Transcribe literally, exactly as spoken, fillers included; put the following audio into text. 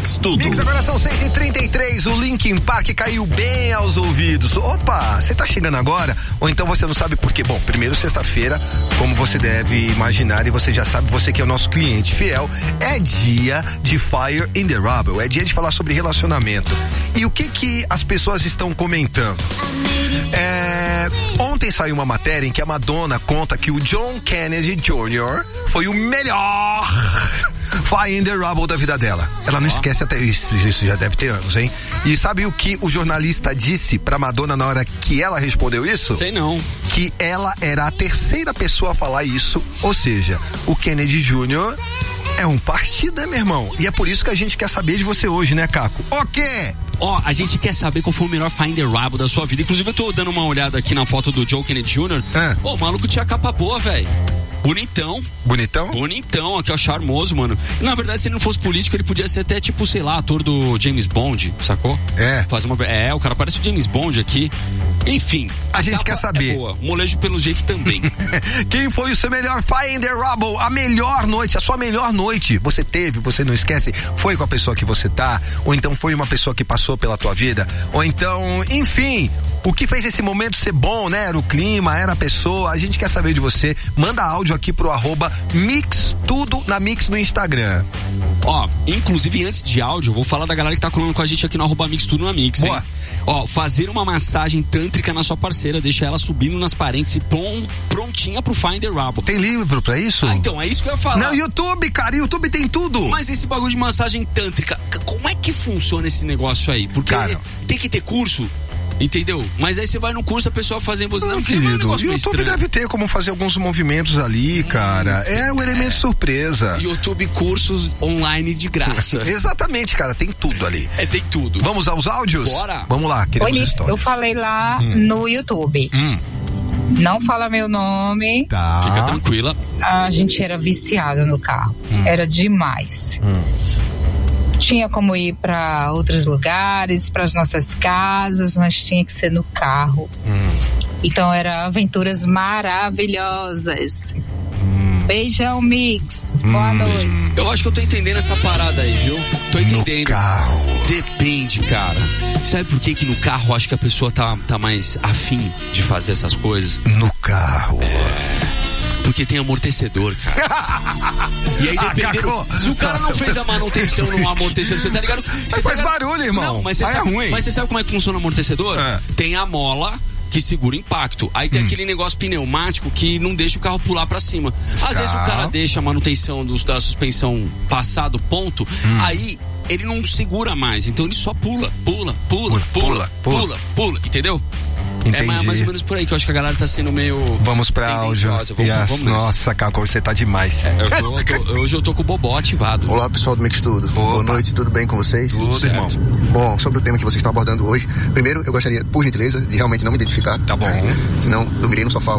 Mix Tudo. Mix, agora são seis e trinta e três, o Linkin Park caiu bem aos ouvidos. Opa, você tá chegando agora? Ou então você não sabe por quê? Bom, primeiro, sexta-feira, como você deve imaginar, e você já sabe, você que é o nosso cliente fiel, é dia de Fire in the Rubble, é dia de falar sobre relacionamento. E o que que as pessoas estão comentando? É, ontem saiu uma matéria em que a Madonna conta que o John Kennedy Júnior foi o melhor Fire in the Rubble da vida dela. Ela não esquece até isso, isso já deve ter anos, hein? E sabe o que o jornalista disse pra Madonna na hora que ela respondeu isso? Sei não. Que ela era a terceira pessoa a falar isso, ou seja, o Kennedy Júnior é um partido, né, meu irmão? E é por isso que a gente quer saber de você hoje, né, Caco? O quê? Ó, oh, a gente quer saber qual foi o melhor Fire in the Rubble da sua vida. Inclusive, eu tô dando uma olhada aqui na foto do John Kennedy Júnior Ô, é. oh, o maluco tinha capa boa, velho. Bonitão. Bonitão? Bonitão, aqui ó, charmoso, mano. Na verdade, se ele não fosse político, ele podia ser até tipo, sei lá, ator do James Bond, sacou? É. Fazer uma... É, o cara parece o James Bond aqui. Enfim. A, a gente quer saber. É boa. Molejo pelo jeito também. Quem foi o seu melhor Fire in the Rubble? A melhor noite, a sua melhor noite. Você teve, você não esquece, foi com a pessoa que você tá, ou então foi uma pessoa que passou pela tua vida, ou então, enfim, o que fez esse momento ser bom, né? Era o clima, era a pessoa. A gente quer saber de você. Manda áudio aqui pro arroba Mix Tudo na Mix no Instagram. Ó, inclusive antes de áudio, eu vou falar da galera que tá colando com a gente aqui no arroba Mix Tudo na Mix, hein? Boa. Ó, fazer uma massagem tântrica na sua parceira, deixa ela subindo nas paredes e prom, prontinha pro Fire in the Rubble. Tem livro pra isso? Ah, então, é isso que eu ia falar. Não, YouTube, cara, YouTube tem tudo. Mas esse bagulho de massagem tântrica, como é que funciona esse negócio aí? Porque cara, tem que ter curso. Entendeu? Mas aí você vai no curso, a pessoa fazendo... Não, não querido, o YouTube deve ter como fazer alguns movimentos ali, cara. Hum, é o elemento é. surpresa. YouTube cursos online de graça. Exatamente, cara, tem tudo ali. É, tem tudo. Vamos aos áudios? Bora. Vamos lá, queremos Oi, histórias. Eu falei lá hum. no YouTube. Hum. Não fala meu nome. Tá. Fica tranquila. A gente era viciado no carro. Hum. Era demais. Hum. Tinha como ir para outros lugares, para as nossas casas, mas tinha que ser no carro. Hum. Então eram aventuras maravilhosas. Hum. Beijão, Mix. Hum. Boa noite. Eu acho que eu tô entendendo essa parada aí, viu? Tô entendendo. No carro. Depende, cara. Sabe por que que no carro eu acho que a pessoa tá, tá mais afim de fazer essas coisas? No carro. É... Porque tem amortecedor, cara. E aí dependendo, ah, se o cara não fez a manutenção no amortecedor, você tá ligado? Você faz tá ligado? barulho, irmão. Não, mas você sabe, é ruim. Mas você sabe como é que funciona o amortecedor? É. Tem a mola que segura o impacto. Aí tem hum. aquele negócio pneumático que não deixa o carro pular pra cima. Às tá. vezes o cara deixa a manutenção dos, da suspensão passar do ponto, hum. aí ele não segura mais. Então ele só pula, pula, pula, pula, pula, pula, pula, pula entendeu? Entendi. É mais, mais ou menos por aí que eu acho que a galera tá sendo meio... Vamos pra áudio. Vamos, yes. vamos Nossa, Caco, você tá demais. É, eu tô, eu tô, hoje eu tô com o bobó ativado. Olá, pessoal do Mix Tudo. Opa. Boa noite, tudo bem com vocês? Tudo, tudo irmão. Bom, sobre o tema que vocês estão abordando hoje, primeiro eu gostaria, por gentileza, de realmente não me identificar. Tá bom. Senão dormirei no sofá